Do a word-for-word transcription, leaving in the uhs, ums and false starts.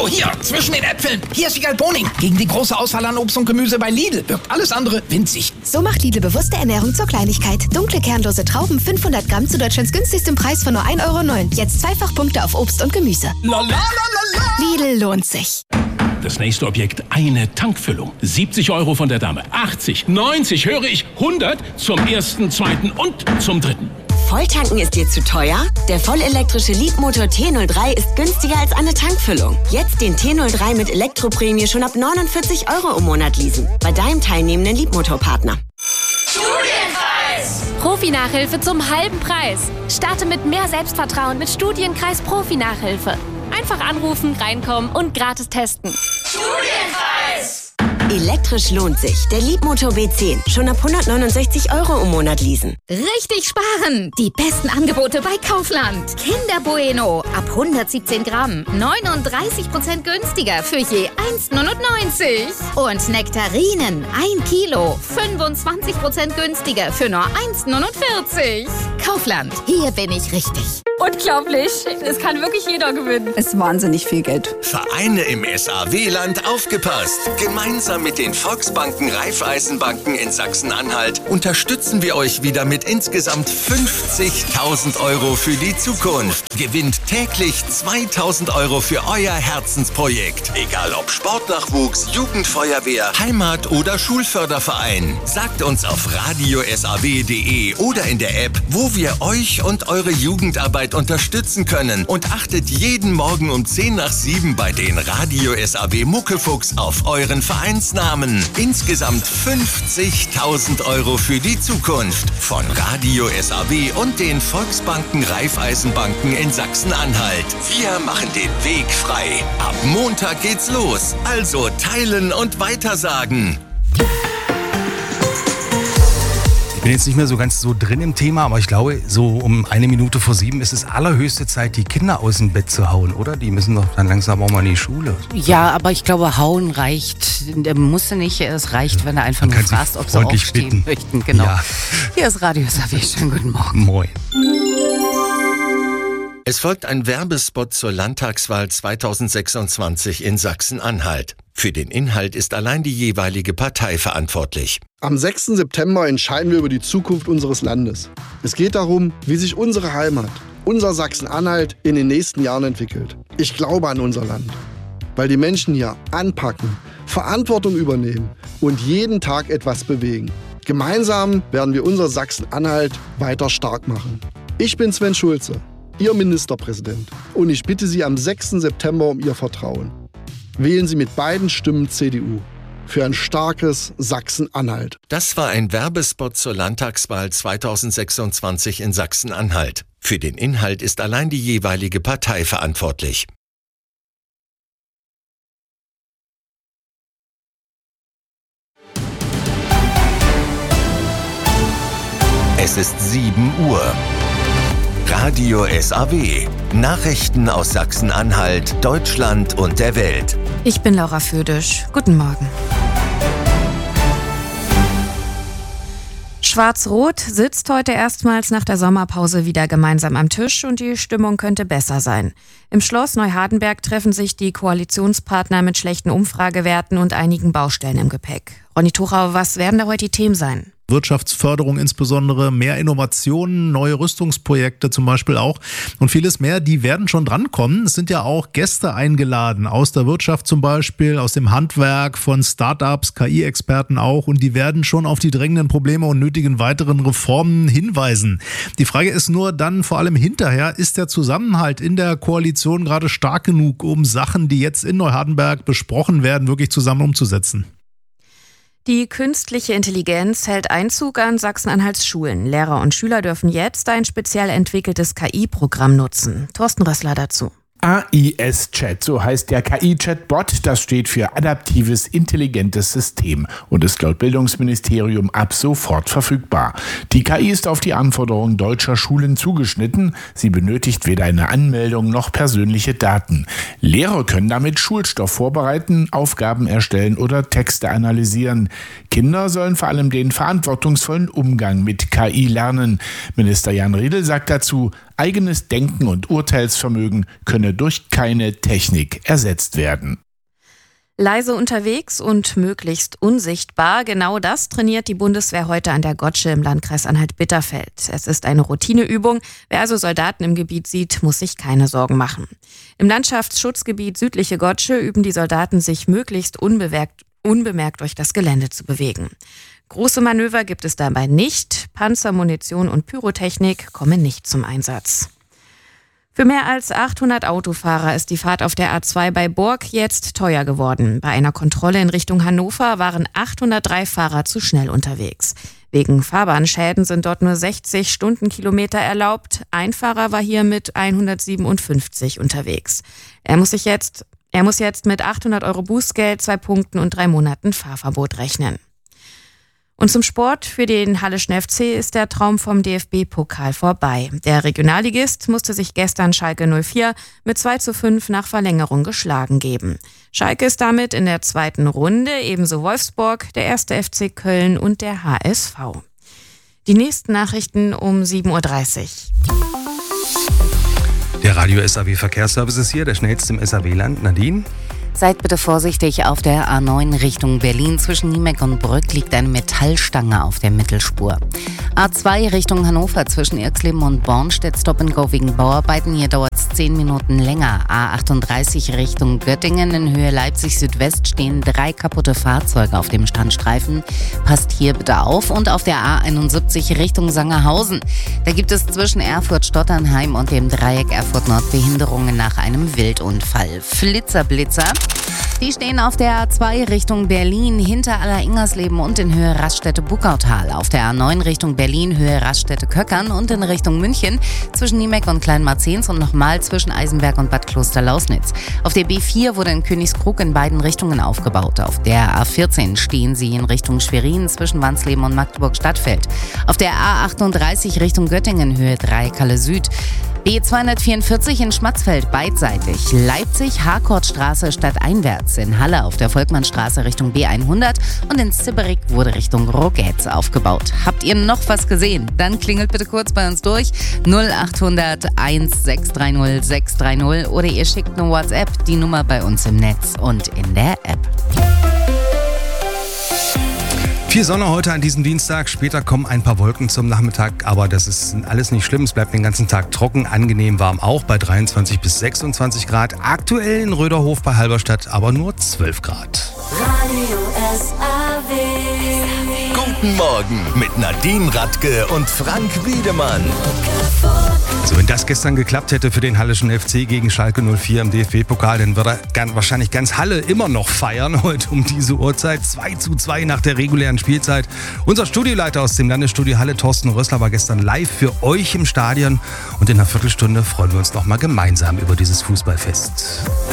hier, zwischen den Äpfeln. Hier ist Wiegald Boning. Gegen die große Auswahl an Obst und Gemüse bei Lidl wirkt alles andere winzig. So macht Lidl bewusste Ernährung zur Kleinigkeit. Dunkle, kernlose Trauben, fünfhundert Gramm zu Deutschlands günstigstem Preis von nur ein Euro neun. Jetzt zweifach Punkte auf Obst und Gemüse. La, la, la, la, la. Lidl lohnt sich. Das nächste Objekt, eine Tankfüllung. siebzig Euro von der Dame. achtzig, neunzig, höre ich, hundert zum ersten, zweiten und zum dritten. Volltanken ist dir zu teuer? Der vollelektrische Leapmotor T null drei ist günstiger als eine Tankfüllung. Jetzt den T null drei mit Elektroprämie schon ab neunundvierzig Euro im Monat leasen. Bei deinem teilnehmenden Leapmotor-Partner. Studienkreis! Profi-Nachhilfe zum halben Preis. Starte mit mehr Selbstvertrauen mit Studienkreis Profi-Nachhilfe. Einfach anrufen, reinkommen und gratis testen. Studienkreis! Elektrisch lohnt sich. Der Leapmotor B zehn. Schon ab hundertneunundsechzig Euro im Monat leasen. Richtig sparen! Die besten Angebote bei Kaufland. Kinder Bueno ab hundertsiebzehn Gramm. neununddreißig Prozent günstiger für je eins neunundneunzig. Und Nektarinen ein Kilo. fünfundzwanzig Prozent günstiger für nur eins neunundvierzig. Kaufland. Hier bin ich richtig. Unglaublich. Es kann wirklich jeder gewinnen. Ist wahnsinnig viel Geld. Vereine im S A W-Land aufgepasst. Gemeinsam mit den Volksbanken Raiffeisenbanken in Sachsen-Anhalt unterstützen wir euch wieder mit insgesamt fünfzigtausend Euro für die Zukunft. Gewinnt täglich zweitausend Euro für euer Herzensprojekt. Egal ob Sportnachwuchs, Jugendfeuerwehr, Heimat- oder Schulförderverein. Sagt uns auf radio s a w punkt d e oder in der App, wo wir euch und eure Jugendarbeit unterstützen können, und achtet jeden Morgen um zehn nach sieben bei den Radio S A W Muckefuchs auf euren Vereinsnamen. Insgesamt fünfzigtausend Euro für die Zukunft von Radio S A W und den Volksbanken Raiffeisenbanken in Sachsen-Anhalt. Wir machen den Weg frei. Ab Montag geht's los. Also teilen und weitersagen. Ich bin jetzt nicht mehr so ganz so drin im Thema, aber ich glaube, so um eine Minute vor sieben ist es allerhöchste Zeit, die Kinder aus dem Bett zu hauen, oder? Die müssen doch dann langsam auch mal in die Schule. Ja, aber ich glaube, hauen reicht. Der muss nicht, es reicht, wenn er einfach nur fragt, ob sie aufstehen bitten. möchten. Genau. Ja. Hier ist Radio S A W. Schönen guten Morgen. Moin. Es folgt ein Werbespot zur Landtagswahl zweitausendsechsundzwanzig in Sachsen-Anhalt. Für den Inhalt ist allein die jeweilige Partei verantwortlich. Am sechsten September entscheiden wir über die Zukunft unseres Landes. Es geht darum, wie sich unsere Heimat, unser Sachsen-Anhalt in den nächsten Jahren entwickelt. Ich glaube an unser Land, weil die Menschen hier anpacken, Verantwortung übernehmen und jeden Tag etwas bewegen. Gemeinsam werden wir unser Sachsen-Anhalt weiter stark machen. Ich bin Sven Schulze, Ihr Ministerpräsident, und ich bitte Sie am sechsten September um Ihr Vertrauen. Wählen Sie mit beiden Stimmen C D U für ein starkes Sachsen-Anhalt. Das war ein Werbespot zur Landtagswahl zweitausendsechsundzwanzig in Sachsen-Anhalt. Für den Inhalt ist allein die jeweilige Partei verantwortlich. Es ist sieben Uhr. Radio S A W. Nachrichten aus Sachsen-Anhalt, Deutschland und der Welt. Ich bin Laura Födisch. Guten Morgen. Schwarz-Rot sitzt heute erstmals nach der Sommerpause wieder gemeinsam am Tisch und die Stimmung könnte besser sein. Im Schloss Neuhardenberg treffen sich die Koalitionspartner mit schlechten Umfragewerten und einigen Baustellen im Gepäck. Ronny Tuchau, was werden da heute die Themen sein? Wirtschaftsförderung insbesondere, mehr Innovationen, neue Rüstungsprojekte zum Beispiel auch und vieles mehr, die werden schon drankommen. Es sind ja auch Gäste eingeladen, aus der Wirtschaft zum Beispiel, aus dem Handwerk, von Start-ups, K I-Experten auch, und die werden schon auf die drängenden Probleme und nötigen weiteren Reformen hinweisen. Die Frage ist nur dann vor allem hinterher, ist der Zusammenhalt in der Koalition gerade stark genug, um Sachen, die jetzt in Neuhardenberg besprochen werden, wirklich zusammen umzusetzen? Die künstliche Intelligenz hält Einzug an Sachsen-Anhalts Schulen. Lehrer und Schüler dürfen jetzt ein speziell entwickeltes K I-Programm nutzen. Thorsten Rössler dazu. A I S-Chat, so heißt der K I-Chatbot, das steht für Adaptives Intelligentes System und ist laut Bildungsministerium ab sofort verfügbar. Die K I ist auf die Anforderungen deutscher Schulen zugeschnitten. Sie benötigt weder eine Anmeldung noch persönliche Daten. Lehrer können damit Schulstoff vorbereiten, Aufgaben erstellen oder Texte analysieren. Kinder sollen vor allem den verantwortungsvollen Umgang mit K I lernen. Minister Jan Riedel sagt dazu, eigenes Denken und Urteilsvermögen könne durch keine Technik ersetzt werden. Leise unterwegs und möglichst unsichtbar. Genau das trainiert die Bundeswehr heute an der Gotsche im Landkreis Anhalt-Bitterfeld. Es ist eine Routineübung. Wer also Soldaten im Gebiet sieht, muss sich keine Sorgen machen. Im Landschaftsschutzgebiet Südliche Gotsche üben die Soldaten, sich möglichst unbemerkt, unbemerkt durch das Gelände zu bewegen. Große Manöver gibt es dabei nicht. Panzer, Munition und Pyrotechnik kommen nicht zum Einsatz. Für mehr als achthundert Autofahrer ist die Fahrt auf der A zwei bei Borg jetzt teuer geworden. Bei einer Kontrolle in Richtung Hannover waren achthundertdrei Fahrer zu schnell unterwegs. Wegen Fahrbahnschäden sind dort nur sechzig Stundenkilometer erlaubt. Ein Fahrer war hier mit hundertsiebenundfünfzig unterwegs. Er muss sich jetzt, er muss jetzt mit achthundert Euro Bußgeld, zwei Punkten und drei Monaten Fahrverbot rechnen. Und zum Sport: Für den Halleschen F C ist der Traum vom D F B-Pokal vorbei. Der Regionalligist musste sich gestern Schalke null vier mit zwei zu fünf nach Verlängerung geschlagen geben. Schalke ist damit in der zweiten Runde, ebenso Wolfsburg, der erste F C Köln und der H S V. Die nächsten Nachrichten um sieben Uhr dreißig. Der Radio S A W Verkehrsservice ist hier, der schnellste im S A W-Land. Nadine? Seid bitte vorsichtig, auf der A neun Richtung Berlin zwischen Niemeck und Brück liegt eine Metallstange auf der Mittelspur. A zwei Richtung Hannover zwischen Irxleben und Bornstedt, Stop and Go wegen Bauarbeiten, hier dauert es zehn Minuten länger. A achtunddreißig Richtung Göttingen in Höhe Leipzig Südwest stehen drei kaputte Fahrzeuge auf dem Standstreifen. Passt hier bitte auf. Und auf der A einundsiebzig Richtung Sangerhausen. Da gibt es zwischen Erfurt-Stotternheim und dem Dreieck Erfurt-Nord Behinderungen nach einem Wildunfall. Flitzer, Blitzer. Die stehen auf der A zwei Richtung Berlin hinter Aller-Ingersleben und in Höhe Raststätte-Buckautal. Auf der A neun Richtung Berlin Höhe Raststätte-Köckern und in Richtung München zwischen Niemeck und Kleinmarzens und nochmal zwischen Eisenberg und Bad Kloster-Lausnitz. Auf der B vier wurde in Königskrug in beiden Richtungen aufgebaut. Auf der A vierzehn stehen sie in Richtung Schwerin zwischen Wansleben und Magdeburg-Stadtfeld. Auf der A achtunddreißig Richtung Göttingen Höhe Dreieck-Halle Süd. B zweihundertvierundvierzig in Schmatzfeld beidseitig. Leipzig Harkortstraße stadteinwärts. In Halle auf der Volkmannstraße Richtung B hundert und in Zipperich wurde Richtung Rogetz aufgebaut. Habt ihr noch was gesehen? Dann klingelt bitte kurz bei uns durch null achthundert eins sechs drei null sechs drei null oder ihr schickt eine WhatsApp, die Nummer bei uns im Netz und in der App. Viel Sonne heute an diesem Dienstag. Später kommen ein paar Wolken zum Nachmittag, aber das ist alles nicht schlimm. Es bleibt den ganzen Tag trocken, angenehm warm auch bei dreiundzwanzig bis sechsundzwanzig Grad. Aktuell in Röderhof bei Halberstadt aber nur zwölf Grad. Radio S A W. Guten Morgen mit Nadine Radke und Frank Wiedemann. Also wenn das gestern geklappt hätte für den Halleschen F C gegen Schalke null vier im D F B-Pokal, dann würde er wahrscheinlich ganz Halle immer noch feiern heute um diese Uhrzeit. zwei zu zwei nach der regulären Spielzeit. Unser Studioleiter aus dem Landesstudio Halle, Thorsten Rössler, war gestern live für euch im Stadion. Und in einer Viertelstunde freuen wir uns nochmal gemeinsam über dieses Fußballfest.